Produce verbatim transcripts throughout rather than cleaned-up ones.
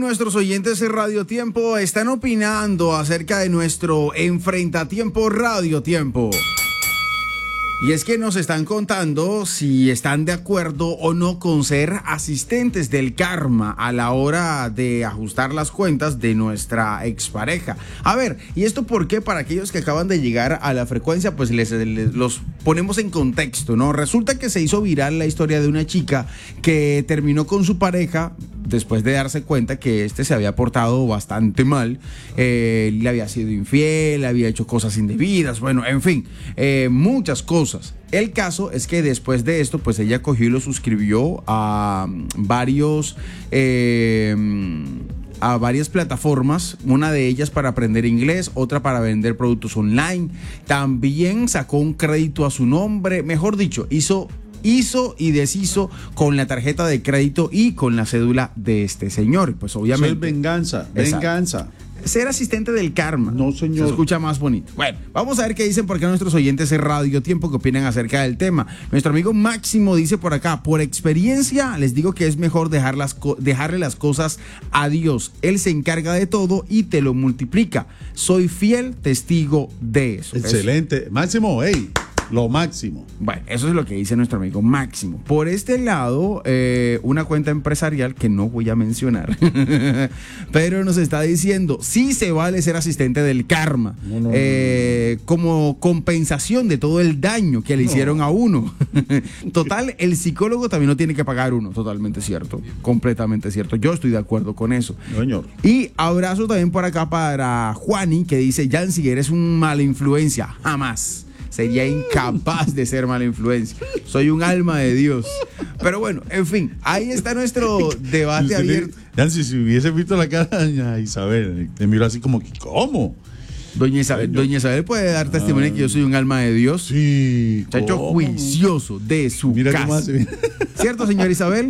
nuestros oyentes de Radio Tiempo están opinando acerca de nuestro Enfrentatiempo Radio Tiempo. Y es que nos están contando si están de acuerdo o no con ser asistentes del karma a la hora de ajustar las cuentas de nuestra expareja. A ver, ¿y esto por qué? Para aquellos que acaban de llegar a la frecuencia, pues les, les los ponemos en contexto, ¿no? Resulta que se hizo viral la historia de una chica que terminó con su pareja después de darse cuenta que este se había portado bastante mal, eh, le había sido infiel, había hecho cosas indebidas, bueno, en fin, eh, muchas cosas. El caso es que después de esto, pues ella cogió y lo suscribió a varios... Eh, a varias plataformas, una de ellas para aprender inglés, otra para vender productos online. También sacó un crédito a su nombre, mejor dicho, hizo... hizo y deshizo con la tarjeta de crédito y con la cédula de este señor. Pues obviamente. Eso es venganza, venganza. Exacto. Ser asistente del karma. No, señor. Se escucha más bonito. Bueno, vamos a ver qué dicen porque nuestros oyentes de Radio Tiempo que opinan acerca del tema. Nuestro amigo Máximo dice por acá: por experiencia les digo que es mejor dejar las co- dejarle las cosas a Dios. Él se encarga de todo y te lo multiplica. Soy fiel testigo de eso. Excelente. Eso. Máximo, hey. Lo máximo. Bueno, eso es lo que dice nuestro amigo Máximo. Por este lado, eh, una cuenta empresarial que no voy a mencionar, pero nos está diciendo, sí se vale ser asistente del karma, no, no, eh, no, no. como compensación de todo el daño que le no. hicieron a uno. Total, el psicólogo también no tiene que pagar uno, totalmente cierto, completamente cierto. Yo estoy de acuerdo con eso. Señor. Y abrazo también por acá para Juani, que dice, Yancy, eres un mala influencia, jamás. Sería incapaz de ser mala influencia. Soy un alma de Dios. Pero bueno, en fin, ahí está nuestro debate abierto. Yancy, si hubiese visto la cara de doña Isabel, te miro así como que, ¿cómo? Doña Isabel, doña Isabel puede dar testimonio de que yo soy un alma de Dios. Sí. Chacho juicioso de su Mira casa. Cómo hace. ¿Cierto, señora Isabel?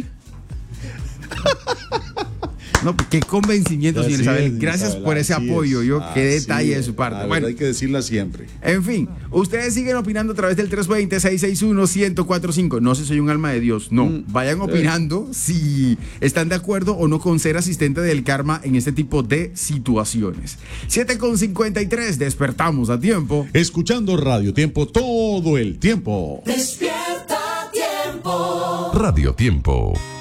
No, qué convencimiento, señora Isabel. Es, Gracias Isabel, por ese apoyo. Yo, qué detalle es, de su parte. Bueno, hay que decirla siempre. En fin, ustedes siguen opinando a través del tres dos cero, seis seis uno, uno cero cuatro cinco. No sé si soy un alma de Dios. No. Mm, Vayan opinando eh. si están de acuerdo o no con ser asistente del karma en este tipo de situaciones. siete con cincuenta y tres, despertamos a tiempo. Escuchando Radio Tiempo todo el tiempo. Despierta Tiempo. Radio Tiempo.